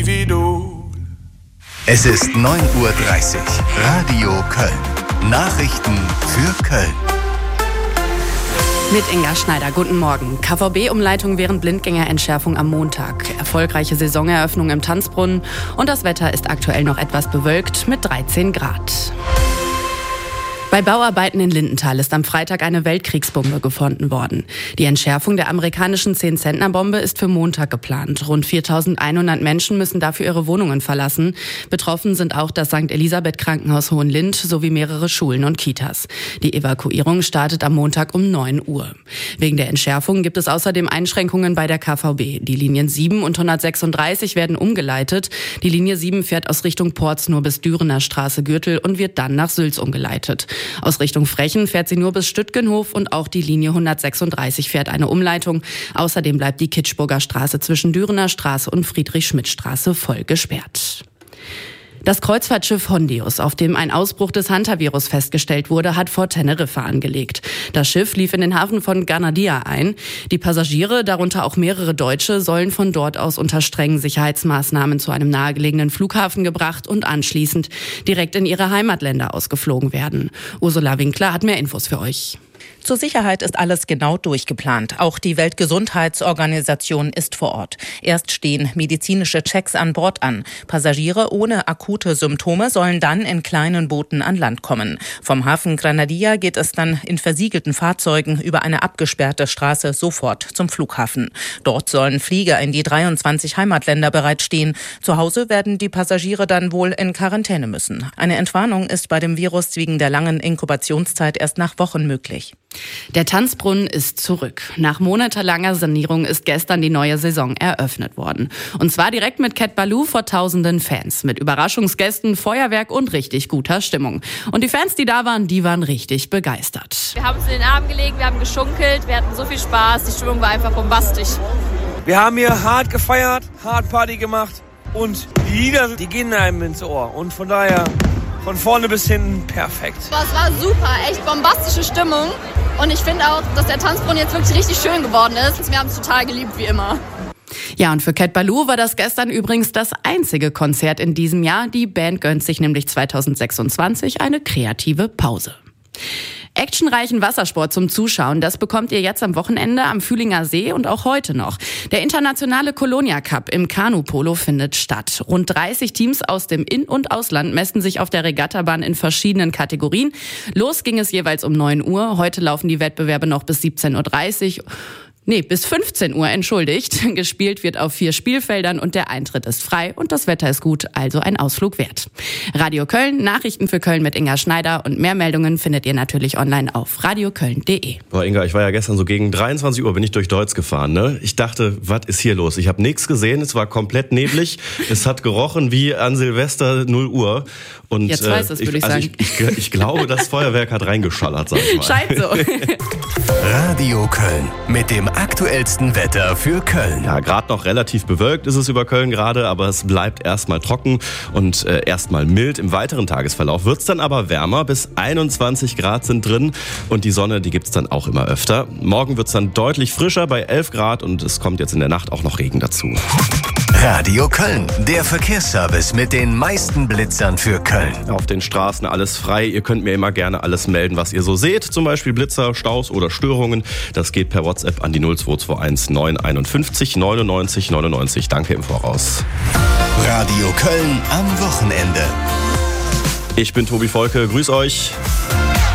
wie du. Es ist 9:30 Uhr. Radio Köln. Nachrichten für Köln. Mit Inga Schneider, guten Morgen. KVB-Umleitung während Blindgängerentschärfung am Montag. Erfolgreiche Saisoneröffnung im Tanzbrunnen. Und das Wetter ist aktuell noch etwas bewölkt mit 13 Grad. Bei Bauarbeiten in Lindenthal ist am Freitag eine Weltkriegsbombe gefunden worden. Die Entschärfung der amerikanischen 10-Zentner-Bombe ist für Montag geplant. Rund 4.100 Menschen müssen dafür ihre Wohnungen verlassen. Betroffen sind auch das St. Elisabeth Krankenhaus Hohenlind sowie mehrere Schulen und Kitas. Die Evakuierung startet am Montag um 9 Uhr. Wegen der Entschärfung gibt es außerdem Einschränkungen bei der KVB. Die Linien 7 und 136 werden umgeleitet. Die Linie 7 fährt aus Richtung Porz nur bis Dürener Straße Gürtel und wird dann nach Sülz umgeleitet. Aus Richtung Frechen fährt sie nur bis Stüttgenhof und auch die Linie 136 fährt eine Umleitung. Außerdem bleibt die Kitschburger Straße zwischen Dürener Straße und Friedrich-Schmidt-Straße voll gesperrt. Das Kreuzfahrtschiff Hondius, auf dem ein Ausbruch des Hantavirus festgestellt wurde, hat vor Teneriffa angelegt. Das Schiff lief in den Hafen von Ganadia ein. Die Passagiere, darunter auch mehrere Deutsche, sollen von dort aus unter strengen Sicherheitsmaßnahmen zu einem nahegelegenen Flughafen gebracht und anschließend direkt in ihre Heimatländer ausgeflogen werden. Ursula Winkler hat mehr Infos für euch. Zur Sicherheit ist alles genau durchgeplant. Auch die Weltgesundheitsorganisation ist vor Ort. Erst stehen medizinische Checks an Bord an. Passagiere ohne akute Symptome sollen dann in kleinen Booten an Land kommen. Vom Hafen Granadilla geht es dann in versiegelten Fahrzeugen über eine abgesperrte Straße sofort zum Flughafen. Dort sollen Flieger in die 23 Heimatländer bereitstehen. Zu Hause werden die Passagiere dann wohl in Quarantäne müssen. Eine Entwarnung ist bei dem Virus wegen der langen Inkubationszeit erst nach Wochen möglich. Der Tanzbrunnen ist zurück. Nach monatelanger Sanierung ist gestern die neue Saison eröffnet worden. Und zwar direkt mit Cat Ballou vor tausenden Fans. Mit Überraschungsgästen, Feuerwerk und richtig guter Stimmung. Und die Fans, die da waren, die waren richtig begeistert. Wir haben uns in den Arm gelegt, wir haben geschunkelt, wir hatten so viel Spaß. Die Stimmung war einfach bombastisch. Wir haben hier hart gefeiert, hart Party gemacht. Und die Lieder, die gehen einem ins Ohr. Und von daher von vorne bis hinten perfekt. Es war super, echt bombastische Stimmung. Und ich finde auch, dass der Tanzbrunnen jetzt wirklich richtig schön geworden ist. Wir haben es total geliebt, wie immer. Ja, und für Cat Ballou war das gestern übrigens das einzige Konzert in diesem Jahr. Die Band gönnt sich nämlich 2026 eine kreative Pause. Actionreichen Wassersport zum Zuschauen, das bekommt ihr jetzt am Wochenende am Fühlinger See und auch heute noch. Der internationale Colonia Cup im Kanu-Polo findet statt. Rund 30 Teams aus dem In- und Ausland messen sich auf der Regattabahn in verschiedenen Kategorien. Los ging es jeweils um 9 Uhr. Heute laufen die Wettbewerbe noch bis 17:30 Uhr. Bis 15 Uhr, entschuldigt. Gespielt wird auf 4 Spielfeldern und der Eintritt ist frei und das Wetter ist gut, also ein Ausflug wert. Radio Köln, Nachrichten für Köln mit Inga Schneider und mehr Meldungen findet ihr natürlich online auf radioköln.de. Boah, Inga, ich war ja gestern so gegen 23 Uhr bin ich durch Deutz gefahren, ne? Ich dachte, was ist hier los? Ich habe nichts gesehen, es war komplett neblig, es hat gerochen wie an Silvester 0 Uhr. Und, jetzt weiß es, würde ich sagen. Ich glaube, das Feuerwerk hat reingeschallert, sag ich mal. Scheint so. Radio Köln mit dem aktuellsten Wetter für Köln. Ja, gerade noch relativ bewölkt ist es über Köln gerade, aber es bleibt erstmal trocken und erstmal mild. Im weiteren Tagesverlauf wird es dann aber wärmer, bis 21 Grad sind drin und die Sonne, die gibt's dann auch immer öfter. Morgen wird es dann deutlich frischer bei 11 Grad und es kommt jetzt in der Nacht auch noch Regen dazu. Radio Köln, der Verkehrsservice mit den meisten Blitzern für Köln. Auf den Straßen alles frei. Ihr könnt mir immer gerne alles melden, was ihr so seht. Zum Beispiel Blitzer, Staus oder Störungen. Das geht per WhatsApp an die 0221 951 99 99. Danke im Voraus. Radio Köln am Wochenende. Ich bin Tobi Volke. Grüß euch.